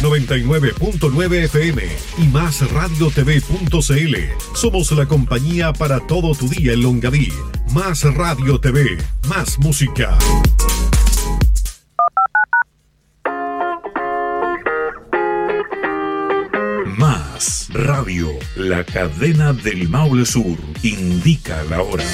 99.9 FM y MásRadioTV.cl. Somos la compañía para todo tu día en Longaví. Más Radio TV, más música. Más Radio, la cadena del Maule Sur, indica la hora.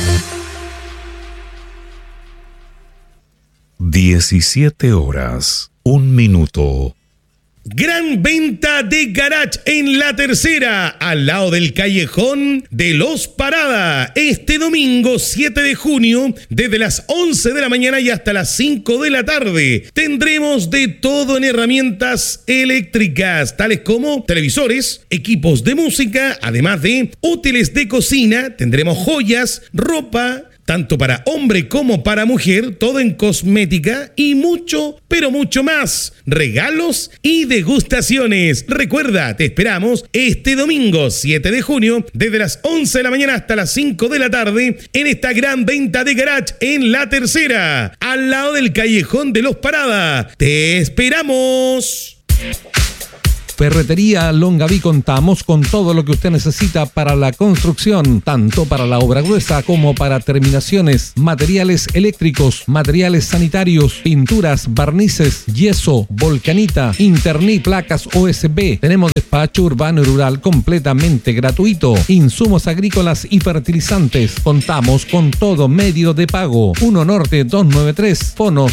17 horas, 1 minuto. Gran venta de Garage en La Tercera, al lado del callejón de Los Parada. Este domingo 7 de junio, desde las 11 de la mañana y hasta las 5 de la tarde. Tendremos de todo en herramientas eléctricas, tales como televisores, equipos de música, además de útiles de cocina. Tendremos joyas, ropa, tanto para hombre como para mujer, todo en cosmética y mucho, pero mucho más. Regalos y degustaciones. Recuerda, te esperamos este domingo 7 de junio, desde las 11 de la mañana hasta las 5 de la tarde, en esta gran venta de Garage en La Tercera, al lado del callejón de Los Parada. ¡Te esperamos! Ferretería Longaví, contamos con todo lo que usted necesita para la construcción, tanto para la obra gruesa como para terminaciones, materiales eléctricos, materiales sanitarios, pinturas, barnices, yeso, volcanita, internet, placas USB. Tenemos despacho urbano y rural completamente gratuito, insumos agrícolas y fertilizantes. Contamos con todo medio de pago. 1 Norte 293, fono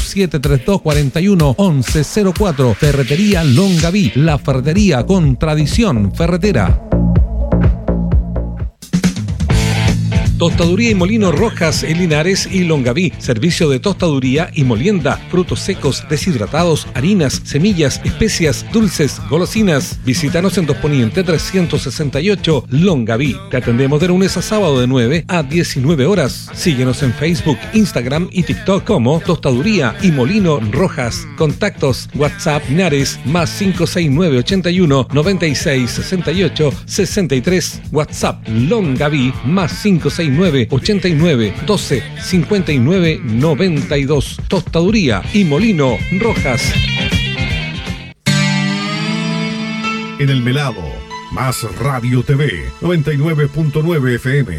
732-41-1104. Ferretería Longaví, la ferretería con tradición ferretera. Tostaduría y Molino Rojas en Linares y Longaví. Servicio de tostaduría y molienda, frutos secos, deshidratados, harinas, semillas, especias, dulces, golosinas. Visítanos en Dos Poniente 368, Longaví. Te atendemos de lunes a sábado de 9 a 19 horas. Síguenos en Facebook, Instagram y TikTok como Tostaduría y Molino Rojas. Contactos: WhatsApp Linares más 56981 9668 63. WhatsApp Longaví más 569 89 12 59 92. Tostaduría y Molino Rojas. En el Melado, Más Radio TV, 99.9 FM.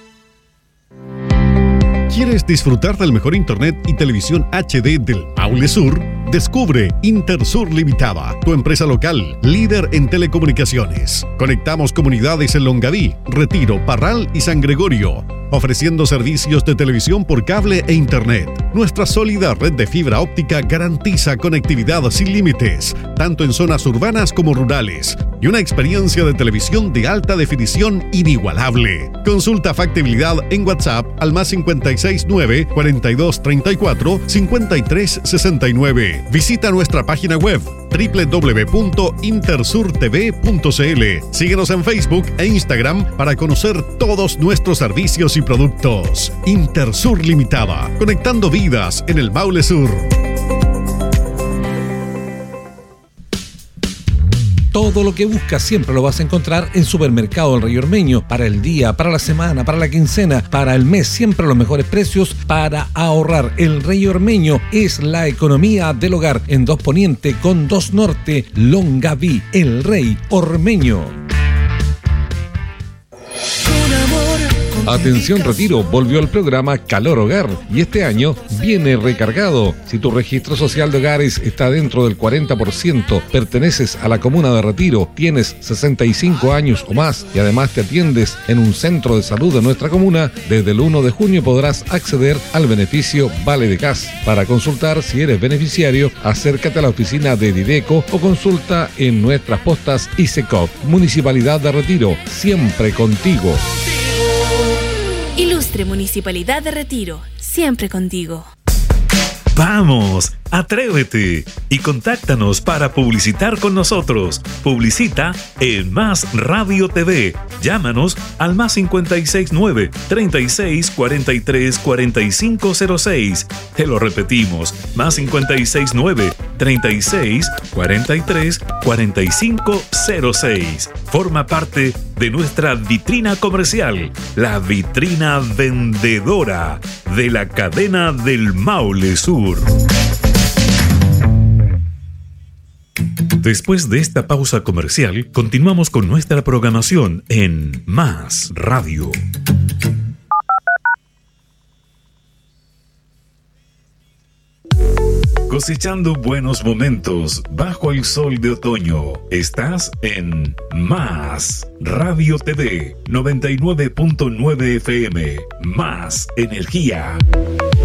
¿Quieres disfrutar del mejor internet y televisión HD del Maule Sur? Descubre Intersur Limitada, tu empresa local, líder en telecomunicaciones. Conectamos comunidades en Longaví, Retiro, Parral y San Gregorio, ofreciendo servicios de televisión por cable e internet. Nuestra sólida red de fibra óptica garantiza conectividad sin límites, tanto en zonas urbanas como rurales, y una experiencia de televisión de alta definición inigualable. Consulta factibilidad en WhatsApp al más 569 4234 5369. Visita nuestra página web www.intersurtv.cl. Síguenos en Facebook e Instagram para conocer todos nuestros servicios y productos. Intersur Limitada, conectando vidas en el Maule Sur. Todo lo que buscas siempre lo vas a encontrar en Supermercado El Rey Ormeño. Para el día, para la semana, para la quincena, para el mes, siempre los mejores precios para ahorrar. El Rey Ormeño es la economía del hogar. En Dos Poniente con 2 Norte, Longaví. El Rey Ormeño. Atención Retiro, volvió el programa Calor Hogar y este año viene recargado. Si tu registro social de hogares está dentro del 40%, perteneces a la comuna de Retiro, tienes 65 años o más y además te atiendes en un centro de salud de nuestra comuna, desde el 1 de junio podrás acceder al beneficio Vale de Gas. Para consultar si eres beneficiario, acércate a la oficina de Dideco o consulta en nuestras postas ISECOP. Municipalidad de Retiro, siempre contigo. Ilustre Municipalidad de Retiro, siempre contigo. ¡Vamos! ¡Atrévete! Y contáctanos para publicitar con nosotros. Publicita en Más Radio TV. Llámanos al más 569 36 43 4506. Te lo repetimos, más 569 36 43 4506. Forma parte de nuestra vitrina comercial, la vitrina vendedora de la cadena del Maule Sur. Después de esta pausa comercial, continuamos con nuestra programación en Más Radio. Cosechando buenos momentos bajo el sol de otoño. Estás en Más Radio TV 99.9 FM. Más energía.